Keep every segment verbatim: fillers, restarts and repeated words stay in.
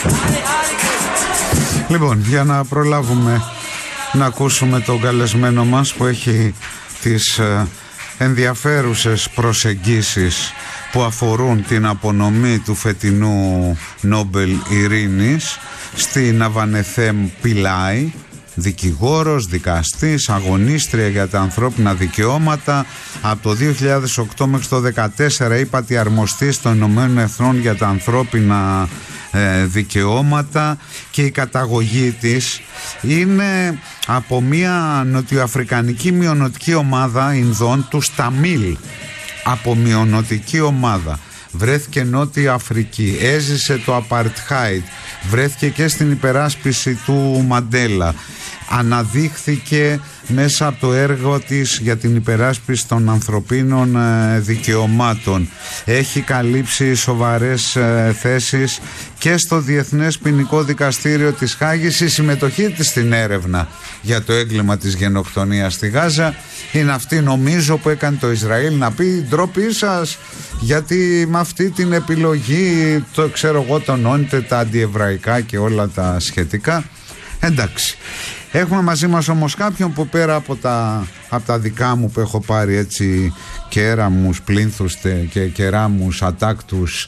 Λοιπόν, για να προλάβουμε να ακούσουμε τον καλεσμένο μας που έχει τις ε, ενδιαφέρουσες προσεγγίσεις που αφορούν την απονομή του φετινού Νόμπελ Ειρήνης στην Αβανεθέμ Πιλάι, δικηγόρος, δικαστής, αγωνίστρια για τα ανθρώπινα δικαιώματα. Από το δύο χιλιάδες οκτώ μέχρι το δύο χιλιάδες δεκατέσσερα ύπατη αρμοστής των Ηνωμένων Εθνών για τα ανθρώπινα ε, δικαιώματα, και η καταγωγή της είναι από μια νοτιοαφρικανική μειονοτική ομάδα Ινδών, τους Ταμίλ. Από μειονοτική ομάδα βρέθηκε Νότια Αφρική, έζησε το Απαρτχάιτ, βρέθηκε και στην υπεράσπιση του Μαντέλα, αναδείχθηκε μέσα από το έργο της για την υπεράσπιση των ανθρωπίνων δικαιωμάτων. Έχει καλύψει σοβαρές θέσεις και στο Διεθνές Ποινικό Δικαστήριο της Χάγης. Η συμμετοχή της στην έρευνα για το έγκλημα της γενοκτονίας στη Γάζα είναι αυτή, νομίζω, που έκανε το Ισραήλ να πει ντροπή σας, γιατί με αυτή την επιλογή, το ξέρω εγώ, τονώνετε τα αντιεβραϊκά και όλα τα σχετικά. Εντάξει. Έχουμε μαζί μας όμως κάποιον που πέρα από τα, από τα δικά μου που έχω πάρει έτσι κέραμους, πλήνθους και κεράμους, ατάκτους,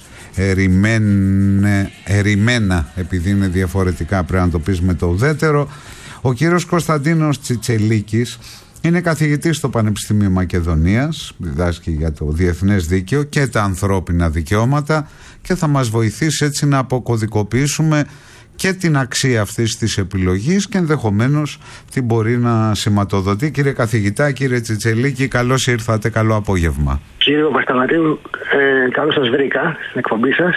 ερημένε, ερημένα, επειδή είναι διαφορετικά πρέπει να το πεις με το ουδέτερο, ο κύριος Κωνσταντίνος Τσιτσελίκης είναι καθηγητής στο Πανεπιστήμιο Μακεδονίας, διδάσκει για το διεθνές δίκαιο και τα ανθρώπινα δικαιώματα, και θα μας βοηθήσει έτσι να αποκωδικοποιήσουμε και την αξία αυτής της επιλογής και ενδεχομένως τι μπορεί να σηματοδοτεί. Κύριε καθηγητά, κύριε Τσιτσελίκη, καλώς ήρθατε, καλό απόγευμα. Κύριε Παπασταματίου, ε, καλώς σας βρήκα στην εκπομπή σας.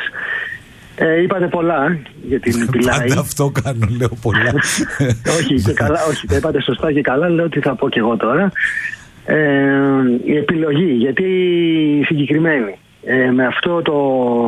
Ε, είπατε πολλά για την Πιλάι. Πάντα αυτό κάνω, λέω πολλά. όχι, και καλά, όχι, τα είπατε σωστά και καλά, λέω τι θα πω και εγώ τώρα. Ε, η επιλογή, γιατί συγκεκριμένη, ε, με αυτό το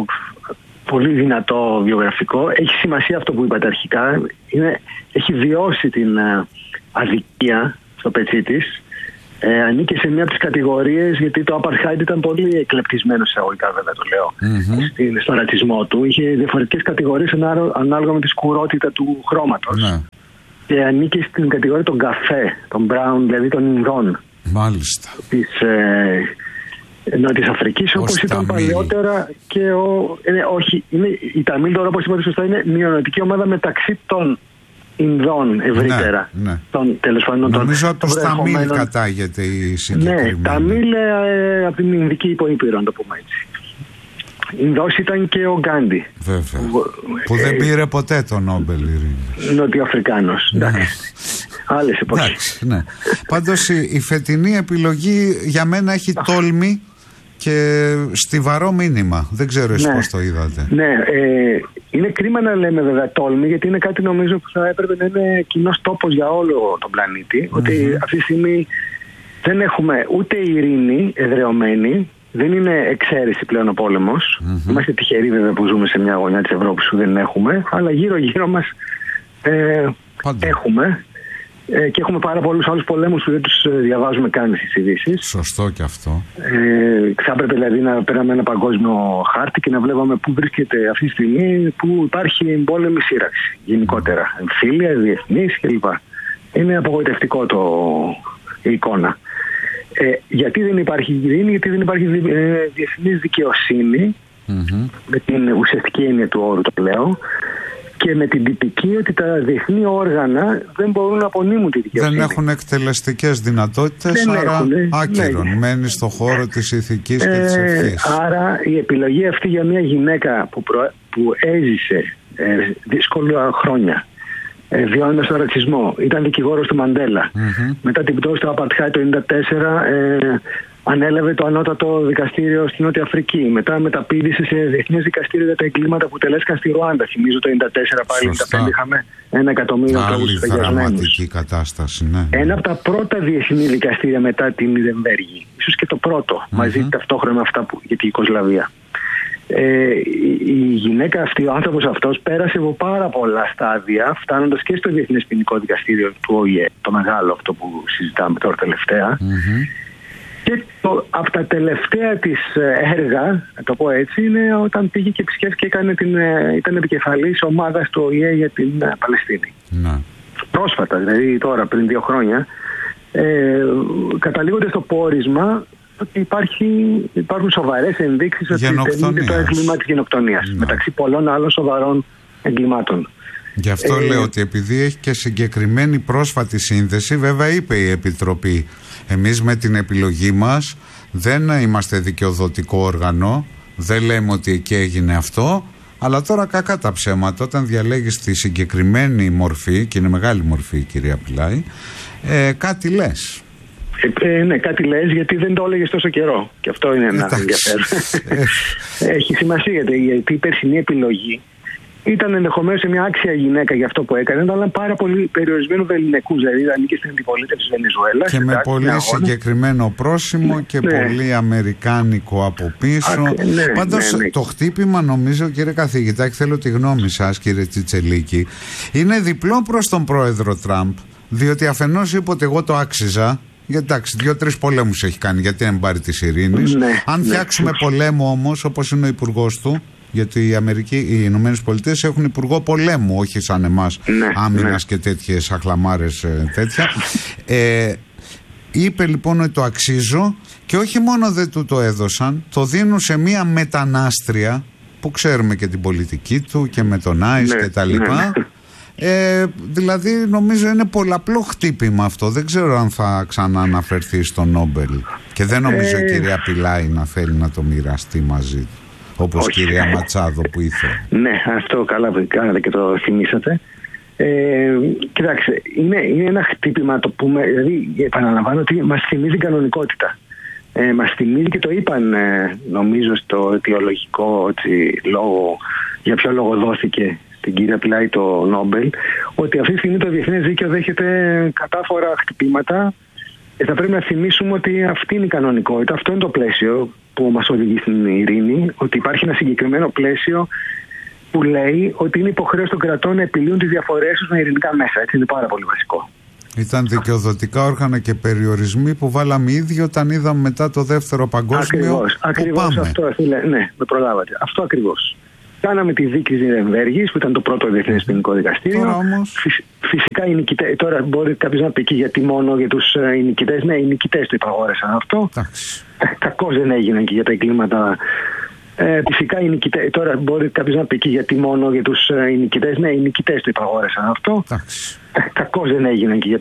πολύ δυνατό βιογραφικό, έχει σημασία αυτό που είπατε αρχικά, είναι, έχει βιώσει την uh, αδικία στο πετσί της, ε, ανήκε σε μια από τις κατηγορίες, γιατί το Apartheid ήταν πολύ εκλεπτισμένο εισαγωγικά, βέβαια το λέω, mm-hmm. στην, στον ρατσισμό του, είχε διαφορετικές κατηγορίες ανάλογα με τη σκουρότητα του χρώματος, mm-hmm. και ανήκε στην κατηγορία των καφέ, των brown, δηλαδή των Ινδών. Μάλιστα. Της, ε, Νότιας Αφρικής, όπως ήταν παλιότερα και ο, είναι, όχι, είναι, η Ταμίλ τώρα, όπως είπατε σωστά, είναι μειονοτική ομάδα μεταξύ των Ινδών ευρύτερα. Ναι, ναι. Των, τέλος πάντων, νομίζω από τους Ταμίλ κατάγεται η συγκεκριμένη. Ναι, Ταμίλ ε, από την Ινδική υποήπειρο, να το πούμε έτσι. Ινδός ήταν και ο Γκάντι. Βέβαια. Που, που δεν πήρε ποτέ το Νόμπελ Ειρήνης. Νοτιοαφρικάνος. Ναι. Άλλες εποχές. Ναι. Πάντως η, η φετινή επιλογή για μένα έχει τόλμη και στιβαρό μήνυμα. Δεν ξέρω εσείς, ναι, πώς το είδατε. Ναι, ε, είναι κρίμα να λέμε βέβαια τόλμη, γιατί είναι κάτι νομίζω που θα έπρεπε να είναι κοινός τόπος για όλο τον πλανήτη. Mm-hmm. Ότι αυτή τη στιγμή δεν έχουμε ούτε ειρήνη εδραιωμένη, δεν είναι εξαίρεση πλέον ο πόλεμος. Mm-hmm. Είμαστε τυχεροί βέβαια που ζούμε σε μια γωνιά της Ευρώπης που δεν έχουμε, αλλά γύρω γύρω μας ε, έχουμε. Ε, και έχουμε πάρα πολλούς άλλους πολέμους που δεν τους διαβάζουμε καν στις ειδήσεις. Σωστό και αυτό. Ε, θα έπρεπε δηλαδή να πέραμε ένα παγκόσμιο χάρτη και να βλέπαμε πού βρίσκεται αυτή τη στιγμή που υπάρχει εμπόλεμη σύραξη γενικότερα. Mm. Εμφύλια, διεθνής κλπ. Είναι απογοητευτικό το, η εικόνα. Ε, γιατί δεν υπάρχει ειρήνη, γιατί δεν υπάρχει ε, διεθνής δικαιοσύνη, mm-hmm. με την ουσιαστική έννοια του όρου το λέω, και με την τυπική ότι τα διεθνή όργανα δεν μπορούν να απονείμουν τη δικαιοσύνη. Δεν έχουν εκτελεστικές δυνατότητες, δεν άρα άκυρον, ναι. Μένει στο χώρο της ηθικής ε, και της ευχής. Άρα η επιλογή αυτή για μια γυναίκα που, προ, που έζησε ε, δύσκολα χρόνια, ε, βιώνοντας τον ρατσισμό, ήταν δικηγόρος του Μαντέλα, mm-hmm. μετά την πτώση του Απαρτχάιτ το χίλια εννιακόσια ενενήντα τέσσερα, ε, ανέλαβε το ανώτατο δικαστήριο στην Νότια Αφρική. Μετά μεταπήδησε σε διεθνές δικαστήριο για τα εγκλήματα που τελέσκαν στη Ρουάντα. Θυμίζω το χίλια εννιακόσια ενενήντα τέσσερα πάλι ενενήντα πέντε είχαμε ένα εκατομμύριο ανθρώπους φεγιασμένους. Δραματική κατάσταση, ναι. Ένα από τα πρώτα διεθνή δικαστήρια μετά την Νιρεμβέργη. Ίσως και το πρώτο, mm-hmm. μαζί ταυτόχρονα με αυτά που, για την Ιουγκοσλαβία. Ε, η γυναίκα αυτή, ο άνθρωπος αυτός πέρασε από πάρα πολλά στάδια, φτάνοντας και στο Διεθνές Ποινικό Δικαστήριο του Ο Η Ε, το μεγάλο αυτό που συζητάμε τώρα τελευταία. Mm-hmm. Και το, από τα τελευταία της έργα, να το πω έτσι, είναι όταν πήγε και επισκέφθηκε και έκανε την, ήταν επικεφαλής ομάδας του Ο Η Ε για την Παλαιστίνη. Να. Πρόσφατα, δηλαδή τώρα πριν δύο χρόνια, ε, καταλήγονται στο πόρισμα ότι υπάρχει, υπάρχουν σοβαρές ενδείξεις ότι ταινείται το έγκλημα της γενοκτονίας, ναι, μεταξύ πολλών άλλων σοβαρών εγκλημάτων. Γι' αυτό ε, λέω ότι επειδή έχει και συγκεκριμένη πρόσφατη σύνδεση, βέβαια είπε η Επιτροπή, εμείς με την επιλογή μας δεν είμαστε δικαιοδοτικό όργανο, δεν λέμε ότι εκεί έγινε αυτό, αλλά τώρα κακά τα ψέματα, όταν διαλέγεις τη συγκεκριμένη μορφή, και είναι μεγάλη μορφή η κυρία Πιλάη, ε, κάτι λες. Ε, ε, ναι, κάτι λες, γιατί δεν το έλεγες τόσο καιρό. Και αυτό είναι ένα ενδιαφέρον. Έχει σημασία, γιατί η περσινή επιλογή ήταν ενδεχομένως σε μια άξια γυναίκα για αυτό που έκανε, αλλά πάρα πολύ περιορισμένου ελληνικού. Δηλαδή, ανήκε στην αντιπολίτευση της Βενεζουέλας. Και με πολύ συγκεκριμένο πρόσημο, ναι, και ναι, πολύ αμερικάνικο από πίσω. Α, ναι, Πάντως, ναι, ναι, το χτύπημα, νομίζω, κύριε καθηγητά, και θέλω τη γνώμη σας, κύριε Τσιτσελίκη, είναι διπλό προς τον πρόεδρο Τραμπ. Διότι αφενός είπε ότι εγώ το άξιζα. Γιατί εντάξει, δύο-τρεις πολέμους έχει κάνει, γιατί δεν πάρει τη ειρήνη. Ναι, αν φτιάξουμε ναι, πολέμο όμως, όπως είναι ο υπουργός του. Γιατί η Αμερική, οι Ηνωμένες Πολιτείες έχουν υπουργό πολέμου, όχι σαν εμάς, ναι, άμυνας, ναι, και τέτοιες αχλαμάρες τέτοια. Ε, είπε λοιπόν ότι το αξίζω, και όχι μόνο δεν του το έδωσαν, το δίνουν σε μία μετανάστρια που ξέρουμε και την πολιτική του και με τον Άις, ναι, και τα λοιπά. Ναι. Ε, δηλαδή νομίζω είναι πολλαπλό χτύπημα αυτό. Δεν ξέρω αν θα ξανααναφερθεί στο Νόμπελ. Και δεν νομίζω ε... η κυρία Πιλάη να θέλει να το μοιραστεί μαζί του, όπως η κυρία Ματσάδο που ήθελε. Ναι, αυτό καλά κάνατε και το θυμήσατε. Ε, κοιτάξτε, είναι, είναι ένα χτύπημα, το πούμε, δηλαδή επαναλαμβάνω ότι μας θυμίζει κανονικότητα. Ε, μας θυμίζει, και το είπαν ε, νομίζω στο αιτιολογικό έτσι, λόγο, για ποιο λόγο δόθηκε την κυρία Πιλάη το Νόμπελ, ότι αυτή τη στιγμή το διεθνές δίκαιο δέχεται κατάφορα χτυπήματα. Και θα πρέπει να θυμίσουμε ότι αυτή είναι η κανονικότητα, αυτό είναι το πλαίσιο που μας οδηγεί στην ειρήνη, ότι υπάρχει ένα συγκεκριμένο πλαίσιο που λέει ότι είναι υποχρέωση των κρατών να επιλύουν τις διαφορές τους με ειρηνικά μέσα. Έτσι είναι πάρα πολύ βασικό. Ήταν δικαιοδοτικά όργανα και περιορισμοί που βάλαμε ήδη όταν είδαμε μετά το δεύτερο παγκόσμιο. Ακριβώς, ακριβώς αυτό, φίλε, ναι, με προλάβατε. Αυτό ακριβώς. Κάναμε τη δίκη της Νιρεμβέργης, που ήταν το πρώτο διεθνές ποινικό δικαστήριο. Τώρα όμως... Φυσικά οι νικητές, τώρα μπορεί κάποιος να πει και γιατί μόνο για τους ε, οι νικητές. Ναι, οι νικητές το υπαγόρεσαν αυτό. Κακώς δεν έγιναν και για τα εγκλήματα. Ε, φυσικά οι νικητές, τώρα μπορεί κάποιος να πει και γιατί μόνο για τους ε, οι νικητές. Ναι, οι νικητές το υπαγόρεσαν αυτό. Κακώς δεν έγιναν και για